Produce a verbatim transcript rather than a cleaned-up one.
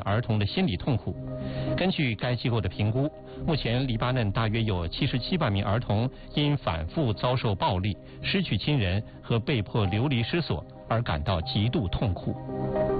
儿童的心理痛苦。根据该机构的评估，目前黎巴嫩大约有七十七万名儿童因反复遭受暴力、失去亲人和被迫流离失所而感到极度痛苦。